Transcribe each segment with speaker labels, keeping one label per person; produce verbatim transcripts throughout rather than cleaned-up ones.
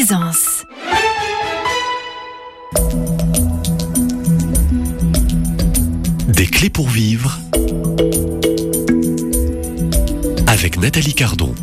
Speaker 1: Présence.
Speaker 2: Des clés pour vivre avec Nathalie Cardon.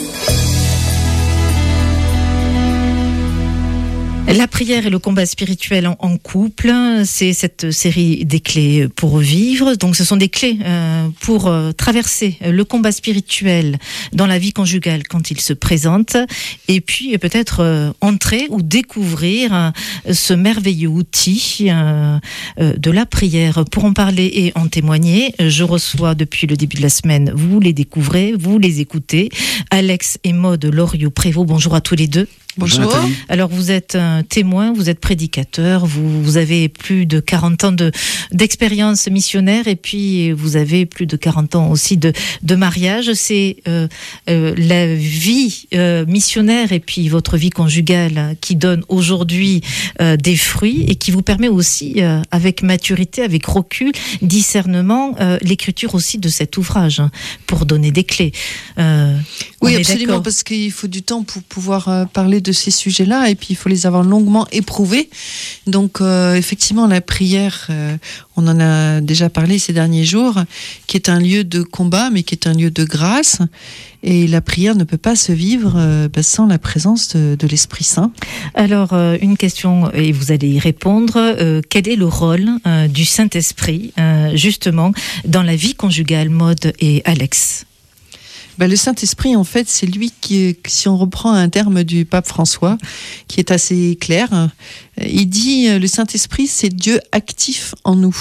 Speaker 3: La prière et le combat spirituel en, en couple, c'est cette série des clés pour vivre. Donc ce sont des clés euh, pour euh, traverser le combat spirituel dans la vie conjugale quand il se présente, et puis peut-être euh, entrer ou découvrir euh, ce merveilleux outil euh, euh, de la prière. Pour en parler et en témoigner, je reçois depuis le début de la semaine, vous les découvrez, vous les écoutez, Alex et Maude Loriot-Prévost. Bonjour à tous les deux.
Speaker 4: Bonjour.
Speaker 3: Alors vous êtes un témoin, vous êtes prédicateur, vous, vous avez plus de quarante ans de, d'expérience missionnaire, et puis vous avez plus de quarante ans aussi de, de mariage. C'est euh, euh, la vie euh, missionnaire et puis votre vie conjugale qui donne aujourd'hui euh, des fruits et qui vous permet aussi, euh, avec maturité, avec recul, discernement, euh, l'écriture aussi de cet ouvrage, hein, pour donner des clés. Euh,
Speaker 4: oui, absolument, parce qu'il faut du temps pour pouvoir euh, parler de ces sujets-là, et puis il faut les avoir longuement éprouvés. Donc euh, effectivement, la prière, euh, on en a déjà parlé ces derniers jours, qui est un lieu de combat, mais qui est un lieu de grâce. Et la prière ne peut pas se vivre euh, bah, sans la présence de, de l'Esprit Saint.
Speaker 3: Alors, euh, une question, et vous allez y répondre. Euh, quel est le rôle euh, du Saint-Esprit, euh, justement, dans la vie conjugale, Maude et Alex ?
Speaker 4: Ben, le Saint-Esprit, en fait, c'est lui qui, si on reprend un terme du pape François, qui est assez clair, il dit le Saint-Esprit, c'est Dieu actif en nous.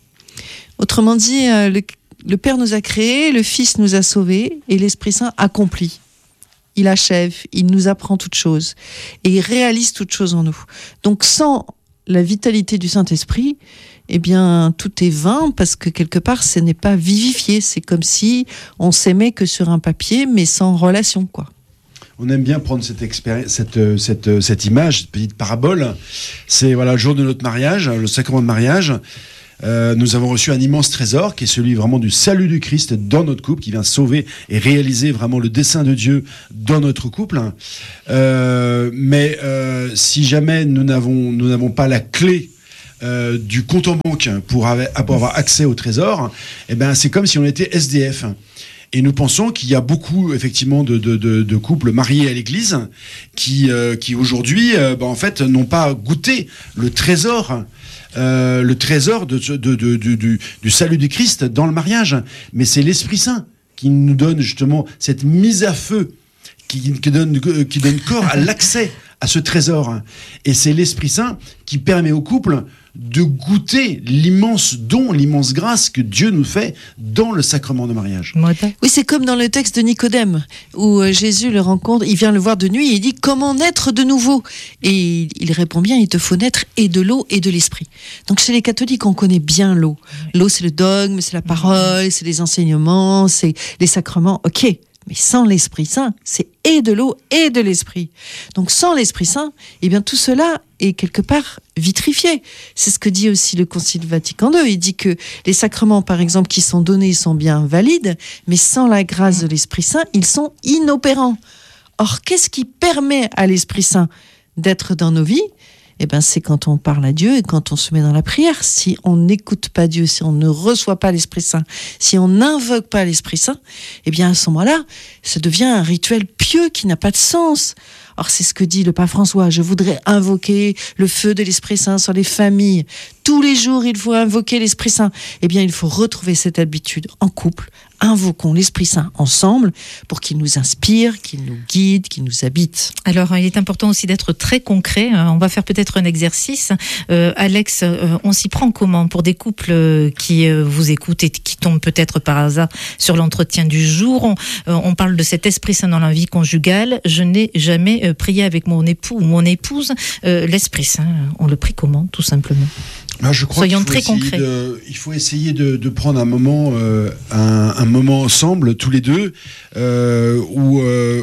Speaker 4: Autrement dit, le, le Père nous a créés, le Fils nous a sauvés, et l'Esprit Saint accomplit. Il achève, il nous apprend toutes choses, et il réalise toutes choses en nous. Donc, sans la vitalité du Saint-Esprit, eh bien, tout est vain, parce que quelque part, ce n'est pas vivifié. C'est comme si on s'aimait que sur un papier, mais sans relation, quoi.
Speaker 5: On aime bien prendre cette, expéri- cette, cette, cette image, cette petite parabole. C'est voilà, le jour de notre mariage, le sacrement de mariage. Euh, nous avons reçu un immense trésor, qui est celui vraiment du salut du Christ dans notre couple, qui vient sauver et réaliser vraiment le dessein de Dieu dans notre couple. Euh, mais euh, si jamais nous n'avons, nous n'avons pas la clé Euh, du compte en banque pour avoir, pour avoir accès au trésor, eh ben, c'est comme si on était S D F. Et nous pensons qu'il y a beaucoup, effectivement, de, de, de, de couples mariés à l'église qui, euh, qui aujourd'hui, euh, ben, en fait, n'ont pas goûté le trésor, euh, le trésor de, de, de, de, du, du salut du Christ dans le mariage. Mais c'est l'Esprit Saint qui nous donne justement cette mise à feu, qui, qui, donne, qui donne corps à l'accès à ce trésor. Et c'est l'Esprit Saint qui permet au couple de goûter l'immense don, l'immense grâce que Dieu nous fait dans le sacrement de mariage.
Speaker 4: Oui, c'est comme dans le texte de Nicodème, où Jésus le rencontre, il vient le voir de nuit et il dit « Comment naître de nouveau ?» Et il répond bien « Il te faut naître et de l'eau et de l'esprit ». Donc chez les catholiques, on connaît bien l'eau. L'eau, c'est le dogme, c'est la parole, c'est les enseignements, c'est les sacrements, ok. Mais sans l'Esprit Saint, c'est et de l'eau et de l'Esprit. Donc sans l'Esprit Saint, eh bien tout cela est quelque part vitrifié. C'est ce que dit aussi le Concile Vatican deux. Il dit que les sacrements, par exemple, qui sont donnés sont bien valides, mais sans la grâce de l'Esprit Saint, ils sont inopérants. Or, qu'est-ce qui permet à l'Esprit Saint d'être dans nos vies ? Eh ben, c'est quand on parle à Dieu et quand on se met dans la prière. Si on n'écoute pas Dieu, si on ne reçoit pas l'Esprit Saint, si on n'invoque pas l'Esprit Saint, eh bien, à ce moment-là, ça devient un rituel pieux qui n'a pas de sens. Or, c'est ce que dit le pape François. Je voudrais invoquer le feu de l'Esprit Saint sur les familles. Tous les jours, il faut invoquer l'Esprit Saint. Eh bien, il faut retrouver cette habitude en couple. Invoquons l'Esprit Saint ensemble pour qu'il nous inspire, qu'il nous guide, qu'il nous habite.
Speaker 3: Alors, il est important aussi d'être très concret. On va faire peut-être un exercice. Euh, Alex, euh, on s'y prend comment pour des couples qui euh, vous écoutent et qui tombent peut-être par hasard sur l'entretien du jour? On, euh, on parle de cet Esprit Saint dans la vie conjugale. Je n'ai jamais euh, prié avec mon époux ou mon épouse. Euh, L'Esprit Saint, on le prie comment, tout simplement?
Speaker 5: Ah, je crois
Speaker 3: Soyons
Speaker 5: qu'il faut
Speaker 3: très concrets.
Speaker 5: De, il faut essayer de, de prendre un moment, euh, un, un moment ensemble, tous les deux, euh, où euh,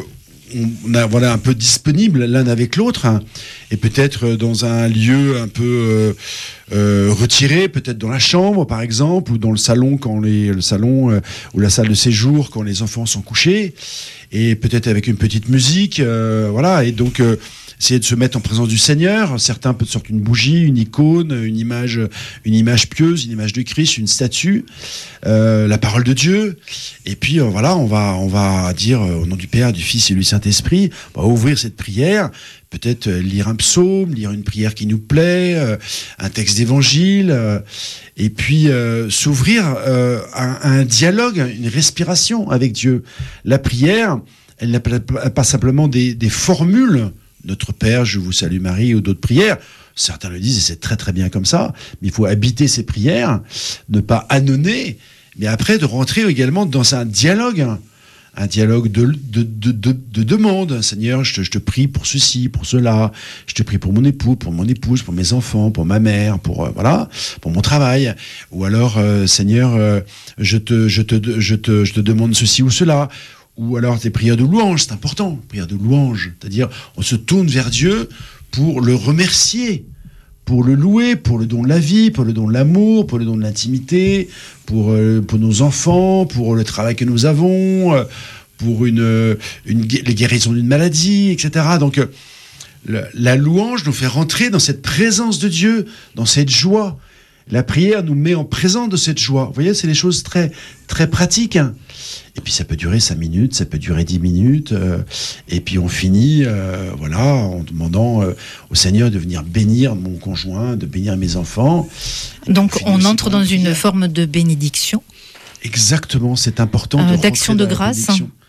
Speaker 5: on a voilà un peu disponible l'un avec l'autre, hein, et peut-être dans un lieu un peu euh, euh, retiré, peut-être dans la chambre par exemple, ou dans le salon quand les, le salon euh, ou la salle de séjour quand les enfants sont couchés, et peut-être avec une petite musique, euh, voilà, et donc. Euh, essayer de se mettre en présence du Seigneur. Certains peut sortir une bougie, une icône, une image, une image pieuse, une image de Christ, une statue, euh, la parole de Dieu. Et puis euh, voilà, on va, on va dire euh, au nom du Père, du Fils et du Saint-Esprit, on va ouvrir cette prière. Peut-être euh, lire un psaume, lire une prière qui nous plaît, euh, un texte d'évangile, euh, et puis euh, s'ouvrir euh, à, à un dialogue, une respiration avec Dieu. La prière, elle n'a pas simplement des, des formules, Notre Père, je vous salue Marie, ou d'autres prières. Certains le disent, et c'est très très bien comme ça, mais il faut habiter ces prières, ne pas ânonner, mais après de rentrer également dans un dialogue, un dialogue de, de, de, de, de demande. Seigneur, je te, je te prie pour ceci, pour cela, je te prie pour mon époux, pour mon épouse, pour mes enfants, pour ma mère, pour, euh, voilà, pour mon travail. Ou alors, euh, Seigneur, euh, je, te, je, te, je, te, je te demande ceci ou cela. Ou alors des prières de louange, c'est important, prières de louange, c'est-à-dire on se tourne vers Dieu pour le remercier, pour le louer, pour le don de la vie, pour le don de l'amour, pour le don de l'intimité, pour, euh, pour nos enfants, pour le travail que nous avons, euh, pour une, une, les guérisons d'une maladie, et cetera. Donc euh, le, la louange nous fait rentrer dans cette présence de Dieu, dans cette joie. La prière nous met en présence de cette joie. Vous voyez, c'est des choses très, très pratiques. Hein. Et puis ça peut durer cinq minutes, ça peut durer dix minutes. Euh, et puis on finit euh, voilà, en demandant euh, au Seigneur de venir bénir mon conjoint, de bénir mes enfants.
Speaker 3: Donc on, on entre dans
Speaker 5: prière.
Speaker 3: une forme de bénédiction.
Speaker 5: Exactement, c'est important.
Speaker 3: Euh,
Speaker 5: de
Speaker 3: d'action de grâce.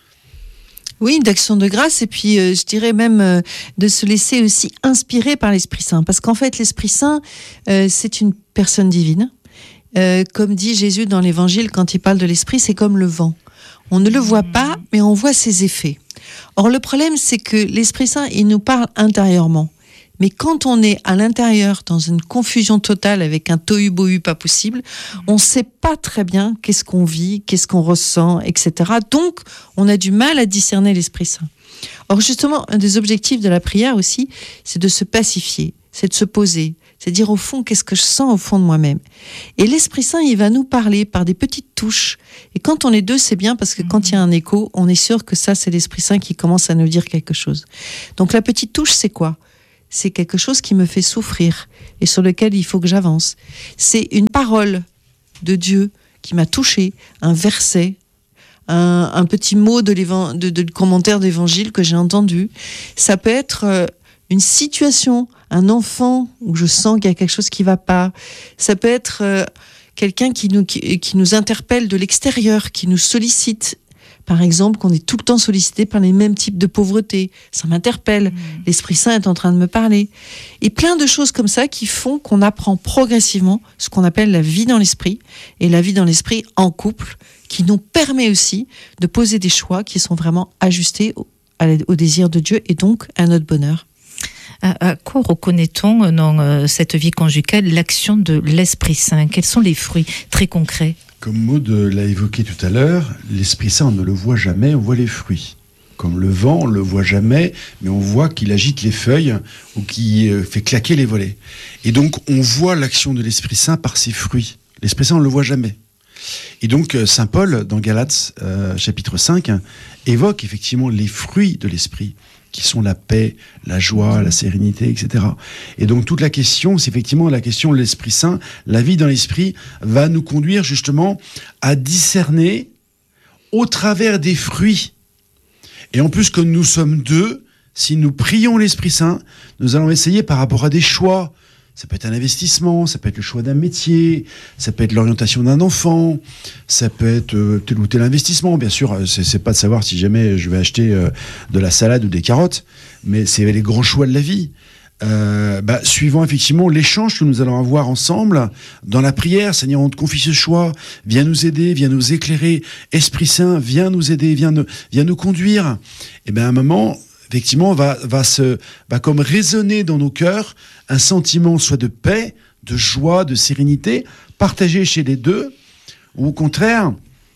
Speaker 4: Oui, d'action de grâce, et puis euh, je dirais même euh, de se laisser aussi inspirer par l'Esprit Saint. Parce qu'en fait, l'Esprit Saint, euh, c'est une personne divine. Euh, comme dit Jésus dans l'Évangile, quand il parle de l'Esprit, c'est comme le vent. On ne le voit pas, mais on voit ses effets. Or, le problème, c'est que l'Esprit Saint, il nous parle intérieurement. Mais quand on est à l'intérieur, dans une confusion totale, avec un tohu-bohu pas possible, on ne sait pas très bien qu'est-ce qu'on vit, qu'est-ce qu'on ressent, et cetera. Donc, on a du mal à discerner l'Esprit Saint. Or, justement, un des objectifs de la prière aussi, c'est de se pacifier, c'est de se poser, c'est de dire au fond, qu'est-ce que je sens au fond de moi-même. Et l'Esprit Saint, il va nous parler par des petites touches. Et quand on est deux, c'est bien, parce que quand il y a un écho, on est sûr que ça, c'est l'Esprit Saint qui commence à nous dire quelque chose. Donc, la petite touche, c'est quoi ? C'est quelque chose qui me fait souffrir et sur lequel il faut que j'avance. C'est une parole de Dieu qui m'a touchée, un verset, un, un petit mot de, de, de commentaire d'évangile que j'ai entendu. Ça peut être euh, une situation, un enfant où je sens qu'il y a quelque chose qui ne va pas. Ça peut être euh, quelqu'un qui nous, qui, qui nous interpelle de l'extérieur, qui nous sollicite. Par exemple, qu'on est tout le temps sollicité par les mêmes types de pauvreté. Ça m'interpelle. Mmh. L'Esprit Saint est en train de me parler. Et plein de choses comme ça qui font qu'on apprend progressivement ce qu'on appelle la vie dans l'esprit. Et la vie dans l'esprit en couple, qui nous permet aussi de poser des choix qui sont vraiment ajustés au, au désir de Dieu et donc à notre bonheur.
Speaker 3: À, à quoi reconnaît-on dans euh, cette vie conjugale l'action de l'Esprit Saint ? Quels sont les fruits très concrets ?
Speaker 5: Comme Maud l'a évoqué tout à l'heure, l'Esprit Saint, on ne le voit jamais, on voit les fruits. Comme le vent, on ne le voit jamais, mais on voit qu'il agite les feuilles ou qu'il fait claquer les volets. Et donc, on voit l'action de l'Esprit Saint par ses fruits. L'Esprit Saint, on ne le voit jamais. Et donc, Saint Paul, dans Galates, euh, chapitre cinq, évoque effectivement les fruits de l'Esprit, qui sont la paix, la joie, la sérénité, et cetera. Et donc toute la question, c'est effectivement la question de l'Esprit Saint. La vie dans l'Esprit va nous conduire justement à discerner au travers des fruits. Et en plus, comme nous sommes deux, si nous prions l'Esprit Saint, nous allons essayer par rapport à des choix. Ça peut être un investissement, ça peut être le choix d'un métier, ça peut être l'orientation d'un enfant, ça peut être euh, tel ou tel investissement. Bien sûr, c'est, c'est pas de savoir si jamais je vais acheter euh, de la salade ou des carottes, mais c'est les grands choix de la vie. Euh, bah, suivant effectivement l'échange que nous allons avoir ensemble dans la prière, Seigneur, on te confie ce choix, viens nous aider, viens nous éclairer, Esprit Saint, viens nous aider, viens nous, viens nous conduire. Et bien à un moment, effectivement, va, va, se, va comme résonner dans nos cœurs un sentiment soit de paix, de joie, de sérénité, partagé chez les deux, ou au contraire,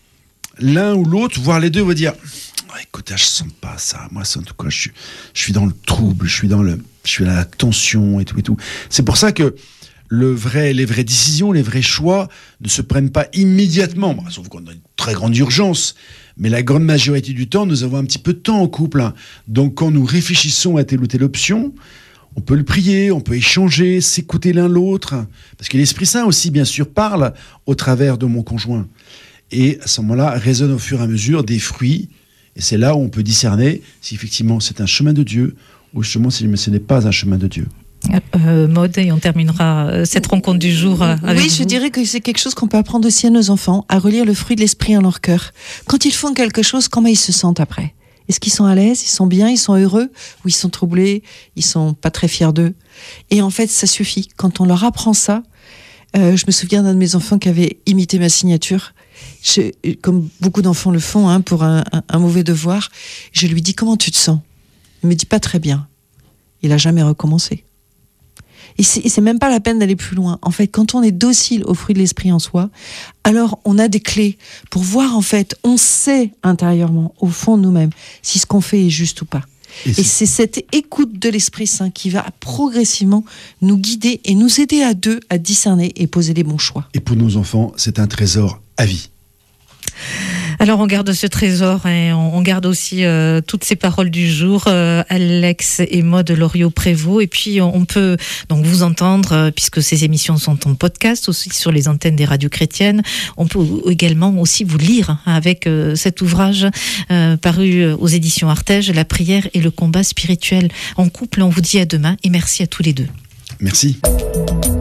Speaker 5: l'un ou l'autre, voire les deux, va dire oh, « Écoute, je sens pas ça, moi, en tout cas, je suis, je suis dans le trouble, je suis dans, le, je suis dans la tension, et tout, et tout. » C'est pour ça que le vrai, les vraies décisions, les vrais choix ne se prennent pas immédiatement, bah, sauf qu'on a une très grande urgence, Mais la grande majorité du temps, nous avons un petit peu de temps en couple. Hein. Donc, quand nous réfléchissons à telle ou telle option, on peut le prier, on peut échanger, s'écouter l'un l'autre. Parce que l'Esprit Saint aussi, bien sûr, parle au travers de mon conjoint. Et à ce moment-là, résonnent au fur et à mesure des fruits. Et c'est là où on peut discerner si effectivement c'est un chemin de Dieu ou justement si ce n'est pas un chemin de Dieu.
Speaker 3: Euh, Maud, et on terminera cette rencontre du jour euh, avec
Speaker 4: Oui,
Speaker 3: vous.
Speaker 4: je dirais que c'est quelque chose qu'on peut apprendre aussi à nos enfants, à relire le fruit de l'esprit en leur cœur. Quand ils font quelque chose, comment ils se sentent après ? Est-ce qu'ils sont à l'aise ? Ils sont bien ? Ils sont heureux ? Ou ils sont troublés ? Ils sont pas très fiers d'eux ? Et en fait, ça suffit. Quand on leur apprend ça, euh, je me souviens d'un de mes enfants qui avait imité ma signature. Je, comme beaucoup d'enfants le font, hein, pour un, un, un mauvais devoir. Je lui dis, comment tu te sens ? Il me dit pas très bien. Il a jamais recommencé. Et c'est, et c'est même pas la peine d'aller plus loin. En fait, quand on est docile au fruit de l'esprit en soi, alors on a des clés pour voir, en fait, on sait intérieurement, au fond de nous-mêmes, si ce qu'on fait est juste ou pas. Et, et c'est... c'est cette écoute de l'Esprit Saint qui va progressivement nous guider et nous aider à deux à discerner et poser les bons choix.
Speaker 5: Et pour nos enfants, c'est un trésor à vie.
Speaker 3: Alors on garde ce trésor et on garde aussi euh, toutes ces paroles du jour, euh, Alex et Maud Loriot-Prévost, et puis on peut donc vous entendre euh, puisque ces émissions sont en podcast aussi sur les antennes des radios chrétiennes. On peut également aussi vous lire hein, avec euh, cet ouvrage euh, paru aux éditions Artege, La prière et le combat spirituel en couple. On vous dit à demain et merci à tous les deux.
Speaker 5: Merci.